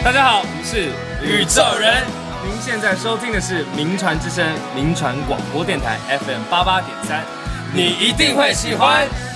大家好，我们是宇宙人。 您现在收听的是名传之声名传广播电台 FM 88.3， 你一定会喜欢。